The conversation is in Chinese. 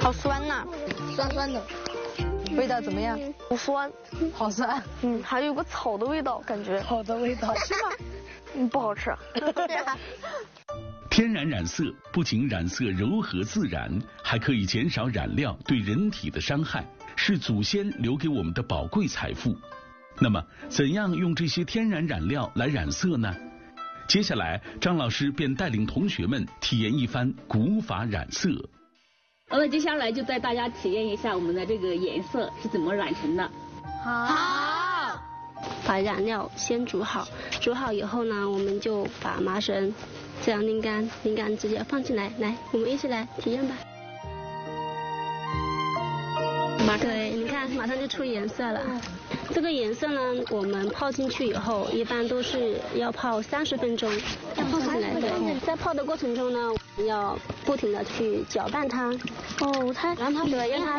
好酸呐， 酸酸的。 味道怎么样？ 不酸， 好酸。 还有个草的味道，感觉。 草的味道是吗？不好吃。 天然染色不仅染色柔和自然，还可以减少染料对人体的伤害，是祖先留给我们的宝贵财富。那么，怎样用这些天然染料来染色呢？接下来，张老师便带领同学们体验一番古法染色。 那么接下来就带大家体验一下我们的这个颜色是怎么染成的。 好。 把染料先煮好，煮好以后呢，我们就把麻绳这样拧干，拧干直接放进来。来，我们一起来体验吧。对，你看，马上就出颜色了。这个颜色呢，我们泡进去以后，一般都是要泡30分钟，泡进来。对，在泡的过程中呢，我们要不停的去搅拌它。让它